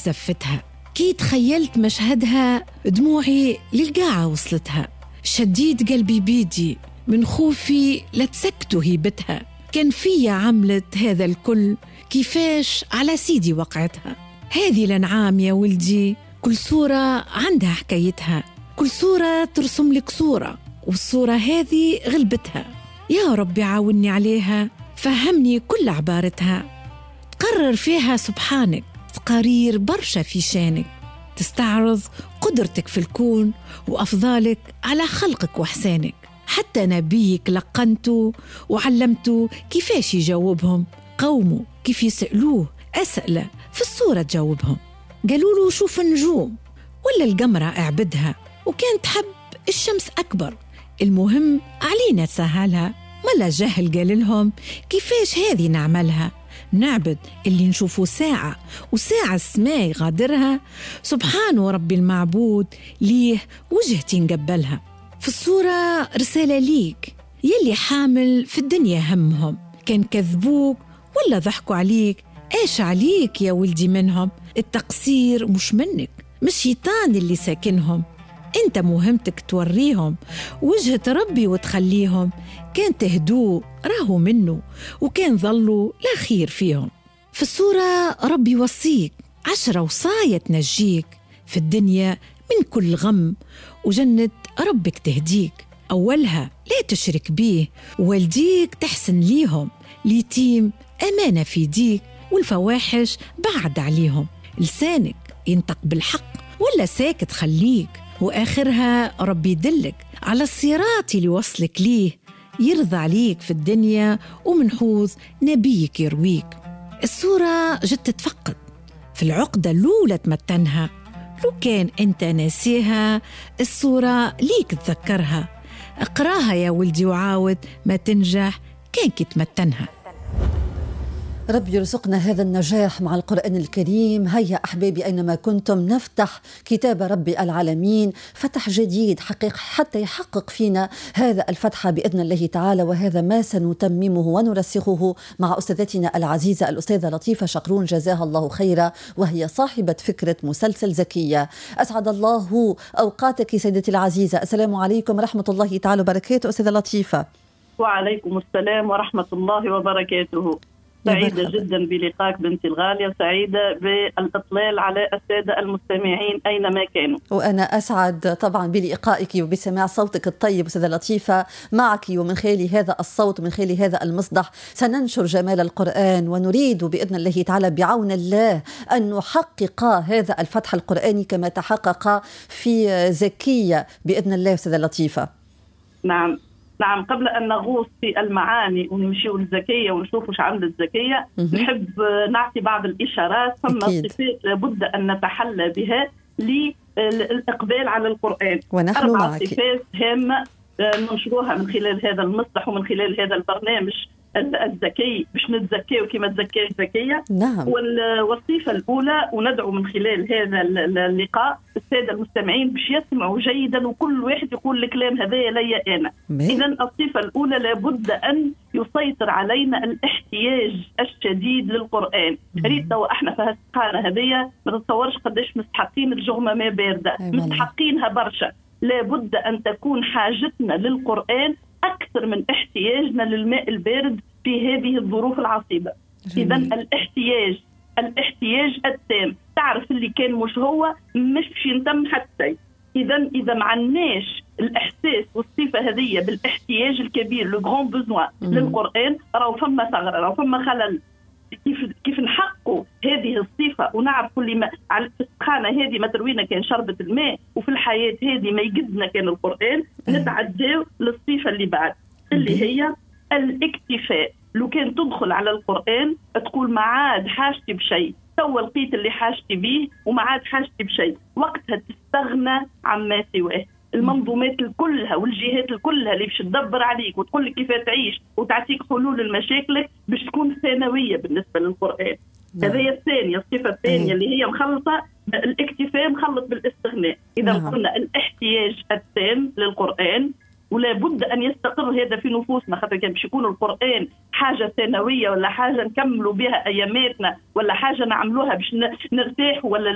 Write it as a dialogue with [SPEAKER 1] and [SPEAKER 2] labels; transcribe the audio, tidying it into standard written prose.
[SPEAKER 1] زفتها، كي تخيلت مشهدها دموعي للقاعة وصلتها، شديد قلبي بيدي من خوفي لتسكتوا هيبتها، كان فيا عملت هذا الكل كيفاش على سيدي وقعتها. هذه الأنعام يا ولدي كل صورة عندها حكايتها، كل صورة ترسم لك صورة، والصورة هذه غلبتها. يا ربي عاوني عليها، فهمني كل عبارتها، تقرر فيها سبحانك تقارير برشا في شانك، تستعرض قدرتك في الكون وأفضالك على خلقك وإحسانك. حتى نبيك لقنته وعلمته كيفاش يجاوبهم قومه، كيف يسألوه أسئلة في الصورة تجاوبهم. قالوا له شوف النجوم ولا القمرة اعبدها، وكان تحب الشمس أكبر، المهم علينا تسهلها. ملا جهل قال لهم كيفاش هذه نعملها، نعبد اللي نشوفه ساعة وساعة السماء غادرها، سبحانه ربي المعبود ليه وجهتي نقبلها. في الصورة رسالة ليك يلي حامل في الدنيا همهم، كان كذبوك ولا ضحكوا عليك، ايش عليك يا ولدي منهم، التقصير مش منك، مش شيطان اللي ساكنهم، انت مهمتك توريهم وجهة ربي وتخليهم، كان تهدوه راهو منه، وكان ظلوا لا خير فيهم. في الصورة ربي وصيك 10 وصايا تنجيك في الدنيا من كل غم، وجنة ربك تهديك. أولها لا تشرك بيه، والديك تحسن ليهم، اليتيم أمانة في ديك، والفواحش بعد عليهم، لسانك ينطق بالحق ولا ساكت خليك، وآخرها ربي يدلك على الصراط اللي وصلك ليه، يرضى عليك في الدنيا ومن حوض نبيك يرويك. الصورة جت تتفقد في العقدة الأولى تمتنها، لو كان أنت ناسيها الصورة ليك تذكرها، اقراها يا ولدي وعاود ما تنجح كان كتمتنها.
[SPEAKER 2] رب يرزقنا هذا النجاح مع القرآن الكريم. هيا أحبابي أينما كنتم نفتح كتاب ربي العالمين، فتح جديد حتى يحقق فينا هذا الفتح بإذن الله تعالى، وهذا ما سنتممه ونرسخه مع أستاذتنا العزيزة الأستاذة لطيفة شقرون جزاها الله خيرا، وهي صاحبة فكرة مسلسل زكية. أسعد الله أوقاتك سيدتي العزيزة. السلام عليكم ورحمة الله تعالى وبركاته أستاذة لطيفة.
[SPEAKER 3] وعليكم السلام ورحمة الله وبركاته. سعيدة جدا بلقاك بنتي الغالية، سعيدة بالإطلال على السادة المستمعين أينما كانوا.
[SPEAKER 2] وأنا أسعد طبعا بلقائك وبسماع صوتك الطيب أستاذة لطيفة. معك ومن خلال هذا الصوت ومن خلال هذا المصدح سننشر جمال القرآن، ونريد بإذن الله تعالى بعون الله أن نحقق هذا الفتح القرآني كما تحقق في زكية بإذن الله أستاذة لطيفة.
[SPEAKER 3] نعم، قبل أن نغوص في المعاني ونمشيو للزكية ونشوف وش عمل الزكية، نحب نعطي بعض الإشارات. ثم صفات لابد أن نتحلى بها للإقبال على القرآن.
[SPEAKER 2] ونحن
[SPEAKER 3] 4
[SPEAKER 2] معك.
[SPEAKER 3] صفات هامة ننشروها من خلال هذا المصطح ومن خلال هذا البرنامج الذكي باش نتزكيو كما تزكيت زكية.
[SPEAKER 2] نعم.
[SPEAKER 3] والوصيفة الأولى، وندعو من خلال هذا اللقاء السادة المستمعين باش يسمعوا جيدا وكل واحد يقول الكلام هذايا ليا أنا. إذن الصفة الأولى لابد أن يسيطر علينا الاحتياج الشديد للقرآن. ريت لو احنا في هالسقانة هذيا ما تتصورش قداش مستحقين الجغمة ما باردة، مستحقينها برشا. لابد أن تكون حاجتنا للقرآن أكثر من احتياجنا للماء البارد في هذه الظروف العصيبة. إذن الاحتياج التام، تعرف اللي كان مش هو مش ينتم حتى. إذا ما عندناش الإحساس والصفة هذه بالاحتياج الكبير لو غران بوزوان للقرآن، راهو فما ثغرة، راهو فما خلل. كيف نحققوا هذه الصفة ونعرفوا اللي ما على السخانة هذه ما تروينا كان شربة الماء، وفي الحياة هذه ما يقدنا كان القرآن، نتعداو للصفة اللي بعد اللي هي الاكتفاء. لو كان تدخل على القرآن تقول ما عاد حاجتي بشيء، تو لقيت اللي حاجتي به وما عاد حاجتي بشيء، وقتها تستغنى عما سواه. المنظومات كلها والجهات كلها اللي باش تدبر عليك وتقول لك كيف تعيش وتعطيك حلول لمشاكلك باش تكون ثانوية بالنسبة للقرآن. هذه هي الثانية، الصفة الثانية اللي هي مخلطة الاكتفاء مخلط بالاستغناء. إذا قلنا الاحتياج التام للقرآن، ولا بد أن يستقر هذا في نفوسنا، خاطر كان باش يكون القرآن حاجة ثانوية ولا حاجة نكملوا بها أياماتنا ولا حاجة نعملوها باش نرتاح ولا